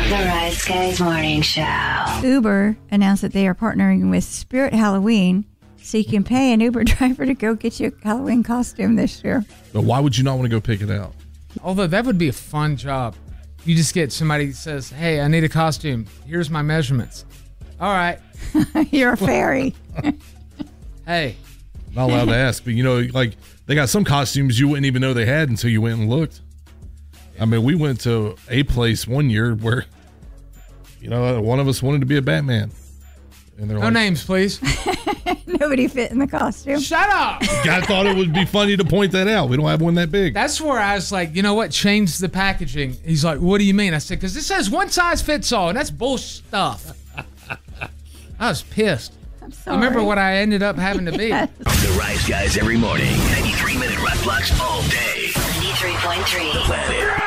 The Rise Guys Morning Show. Uber announced that they are partnering with Spirit Halloween, so you can pay an Uber driver to go get you a Halloween costume this year. But why would you not want to go pick it out? Although that would be a fun job. You just get somebody that says, hey, I need a costume. Here's my measurements. All right. You're a fairy. Hey. Not allowed to ask, but like they got some costumes you wouldn't even know they had until you went and looked. I mean, we went to a place one year where, one of us wanted to be a Batman. And they're no names, please. Nobody fit in the costume. Shut up. I thought it would be funny to point that out. We don't have one that big. That's where I was like, you know what? Change the packaging. He's like, what do you mean? I said, because this says one size fits all, and that's bullshit stuff. I was pissed. I'm sorry. Remember what I ended up having to be. Yes. The Rise Guys every morning. 93-minute rock blocks all day. 93.3. The Planet.